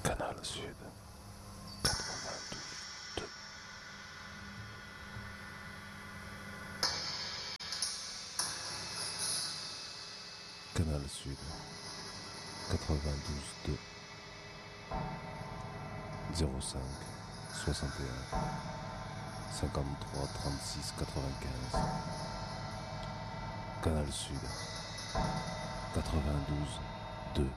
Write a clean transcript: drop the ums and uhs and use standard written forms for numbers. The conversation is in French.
Canal Sud 92.2. Canal Sud 92.2. 05 61 53 36 95. Canal Sud 92.2.